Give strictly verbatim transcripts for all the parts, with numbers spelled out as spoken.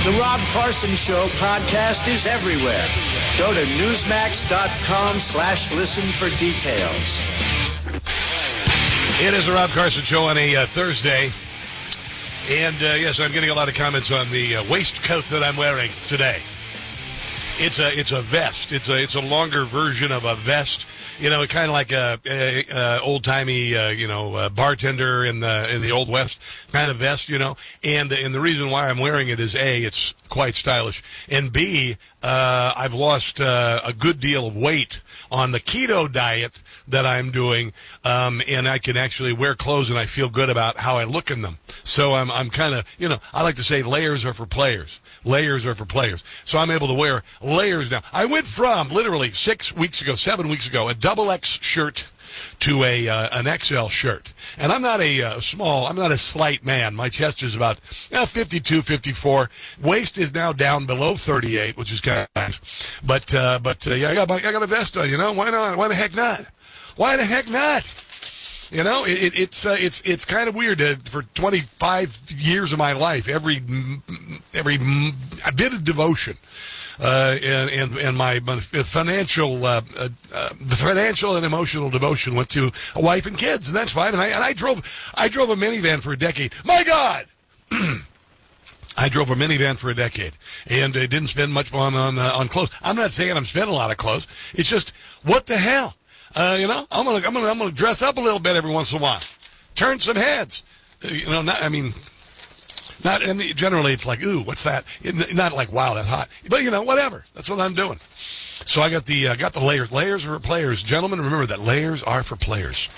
The Rob Carson Show podcast is everywhere. Go to Newsmax.com slash listen for details. It is the Rob Carson Show on a uh, Thursday. And, uh, yes, I'm getting a lot of comments on the uh, waistcoat that I'm wearing today. It's a it's a vest. It's a it's a longer version of a vest. You know, kind of like a, a, a old-timey, uh, you know, uh, bartender in the in the Old West kind of vest, you know. And and the reason why I'm wearing it is, A, it's quite stylish, and B, uh, I've lost uh, a good deal of weight on the keto diet that I'm doing, um, and I can actually wear clothes and I feel good about how I look in them. So I'm I'm kind of, you know, I like to say layers are for players. Layers are for players. So I'm able to wear layers now. I went from literally six weeks ago, seven weeks ago, a double X shirt to a uh, an X L shirt. And I'm not a uh, small, I'm not a slight man. My chest is about uh, fifty-two, fifty-four. Waist is now down below thirty-eight, which is kind of nice. But, uh, but uh, yeah, I got, my, I got a vest on, you know. Why not? Why the heck not? Why the heck not? You know, it, it, it's uh, it's it's kind of weird. Uh, for twenty-five years of my life, every every bit of devotion uh, and, and and my financial uh, uh, uh, the financial and emotional devotion went to a wife and kids, and that's fine. And I and I drove I drove a minivan for a decade. My God. I drove a minivan for a decade and uh, didn't spend much on on, uh, on clothes. I'm not saying I'm spending a lot of clothes. It's just, what the hell? Uh, you know, I'm gonna, I'm gonna, I'm gonna dress up a little bit every once in a while, turn some heads. Uh, you know, not, I mean, not. And generally, it's like, ooh, what's that? It, not like, wow, that's hot. But you know, whatever. That's what I'm doing. So I got the, uh, got the layers. Layers are for players, gentlemen. Remember that layers are for players.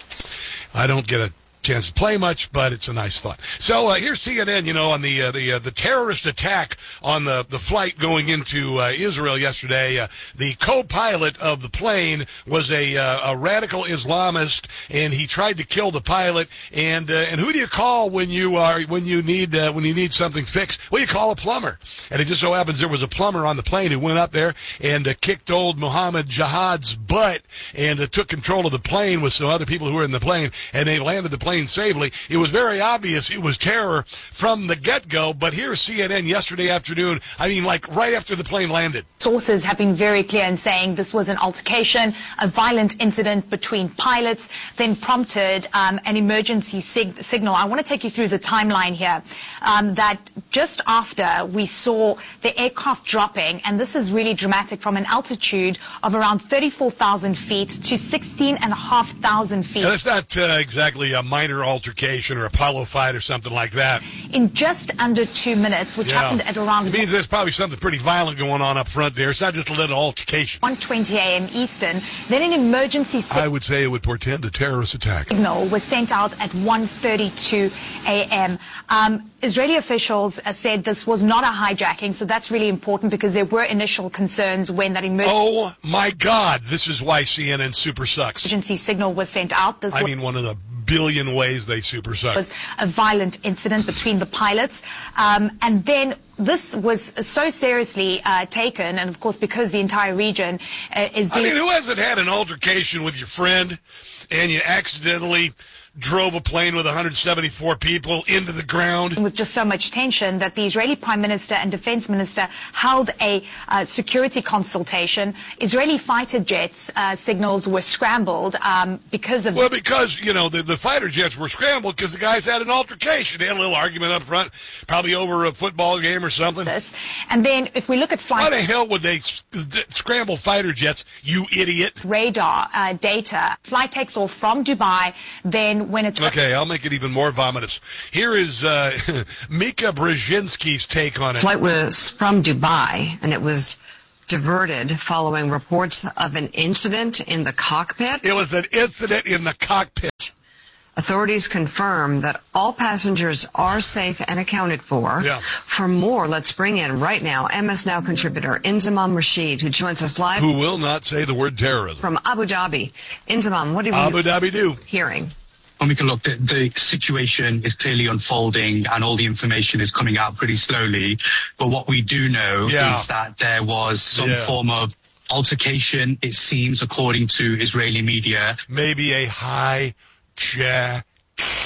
I don't get a chance to play much, but it's a nice thought. So uh, here's C N N, you know, on the uh, the uh, the terrorist attack on the the flight going into uh, Israel yesterday. Uh, the co-pilot of the plane was a uh, a radical Islamist, and he tried to kill the pilot. And uh, and who do you call when you are when you need uh, when you need something fixed? Well, you call a plumber. And it just so happens there was a plumber on the plane who went up there and uh, kicked old Mohammed Jihad's butt and uh, took control of the plane with some other people who were in the plane, and they landed the plane safely. It was very obvious it was terror from the get-go, but here's C N N yesterday afternoon, I mean, like right after the plane landed. Sources have been very clear in saying this was an altercation, a violent incident between pilots, then prompted um, an emergency sig- signal. I want to take you through the timeline here, um, that just after we saw the aircraft dropping, and this is really dramatic, from an altitude of around thirty-four thousand feet to sixteen thousand five hundred feet. Yeah, that's not uh, exactly a minor altercation or Apollo fight or something like that. In just under two minutes, which yeah. happened at around... It means there's probably something pretty violent going on up front there. It's not just a little altercation. one twenty a.m. Eastern. Then an emergency signal... I would say it would portend a terrorist attack. ...signal was sent out at one thirty-two a.m. Um, Israeli officials uh, said this was not a hijacking, so that's really important because there were initial concerns when that emergency... Oh, my God. This is why C N N super sucks. ...emergency signal was sent out. This I mean, one of the billion ways they super suck. Was a violent incident between the pilots. Um, and then this was so seriously uh, taken, and of course because the entire region uh, is... I mean, who hasn't had an altercation with your friend and you accidentally drove a plane with one hundred seventy-four people into the ground? With just so much tension that the Israeli Prime Minister and Defense Minister held a uh, security consultation. Israeli fighter jets uh, signals were scrambled um, because of... Well, because, you know, the, the fighter jets were scrambled because the guys had an altercation. They had a little argument up front, probably over a football game or something. This. And then if we look at flight... Why the hell would they scramble fighter jets, you idiot? Radar uh, data. Flight takes off from Dubai, then when it's... Okay, I'll make it even more vomitous. Here is uh, Mika Brzezinski's take on it. Flight was from Dubai, and it was diverted following reports of an incident in the cockpit. It was an incident in the cockpit. Authorities confirm that all passengers are safe and accounted for. Yeah. For more, let's bring in right now M S Now contributor Inzamam Rashid, who joins us live. Who will not say the word terrorism. From Abu Dhabi. Inzamam, what are Abu you Dhabi do? hearing? Omika, look, the, the situation is clearly unfolding and all the information is coming out pretty slowly. But what we do know yeah. is that there was some yeah. form of altercation, it seems, according to Israeli media. Maybe a hijacking.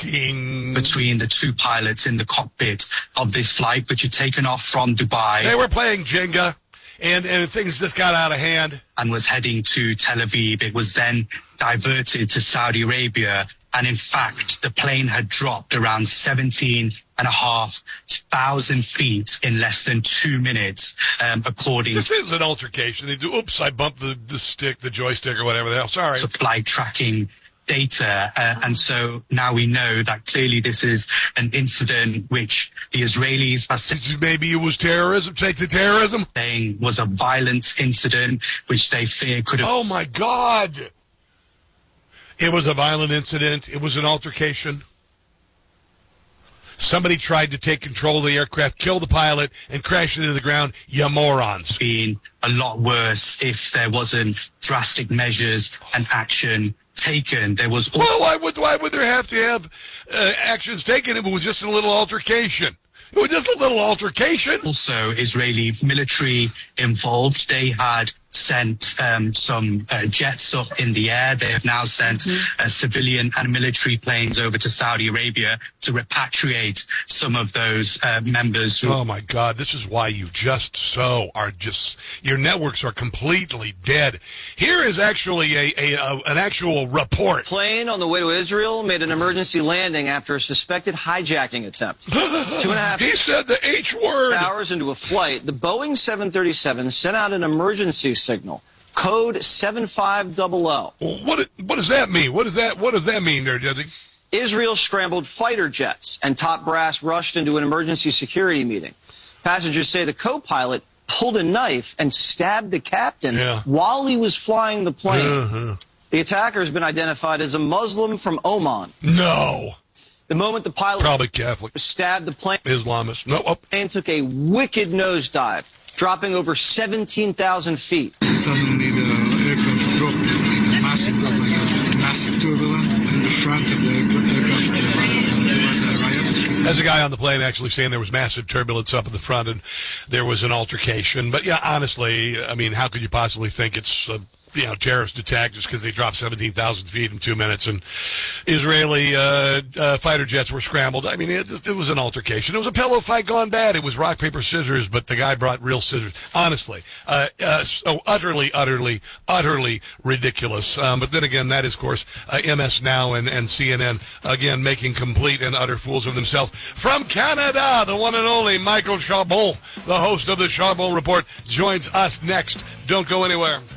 King. between the two pilots in the cockpit of this flight, which had taken off from Dubai. They were playing Jenga, and, and things just got out of hand. And was heading to Tel Aviv. It was then diverted to Saudi Arabia. And in fact, the plane had dropped around seventeen and a half thousand feet in less than two minutes, um, according This is an altercation. They do, oops, I bumped the, the stick, the joystick or whatever the hell. Sorry. to flight tracking data. Uh, and so now we know that clearly this is an incident which the Israelis are Maybe it was terrorism. Take the terrorism. saying was a violent incident which they fear could have Oh, my God. It was a violent incident. It was an altercation. Somebody tried to take control of the aircraft, kill the pilot, and crash it into the ground. You morons. been a lot worse if there wasn't drastic measures and action taken. There was Well, why would, why would there have to have uh, actions taken if it was just a little altercation? It was just a little altercation. also Israeli military involved. They had sent um, some uh, jets up in the air. They have now sent Mm-hmm. uh, civilian and military planes over to Saudi Arabia to repatriate some of those uh, members who Oh, my God. This is why you just so are just, your networks are completely dead. Here is actually a, a, a an actual report. Plane on the way to Israel made an emergency landing after a suspected hijacking attempt. Two and a half He said the H word. hours into a flight, the Boeing seven thirty-seven sent out an emergency signal, code seven five zero zero. Well, what what does that mean? What does that what does that mean there, Desi? Israel scrambled fighter jets, and top brass rushed into an emergency security meeting. Passengers say the co-pilot pulled a knife and stabbed the captain Yeah. while he was flying the plane. Uh-huh. The attacker has been identified as a Muslim from Oman. No. The moment the pilot Probably Catholic. stabbed the plane, Islamist. No. Oh. plane took a wicked nosedive, dropping over seventeen thousand feet. Suddenly the aircraft dropped, massive dropping, massive turbulence in the front of the aircraft. There was a riot. There's a guy on the plane actually saying there was massive turbulence up in the front and there was an altercation. But, yeah, honestly, I mean, how could you possibly think it's a you know, terrorist attack just because they dropped seventeen thousand feet in two minutes and Israeli uh, uh, fighter jets were scrambled? I mean, it, just, it was an altercation. It was a pillow fight gone bad. It was rock, paper, scissors, but the guy brought real scissors. Honestly, uh, uh, so utterly, utterly, utterly ridiculous. Um, but then again, that is, of course, uh, M S Now and, and C N N, again, making complete and utter fools of themselves. From Canada, the one and only Michael Charbon, the host of the Charbon Report, joins us next. Don't go anywhere.